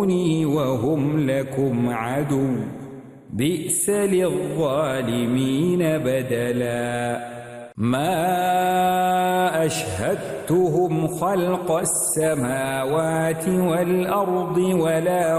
فاتبعوني وهم لكم عدو بئس للظالمين بدلا ما أشهدتهم خلق السماوات والأرض ولا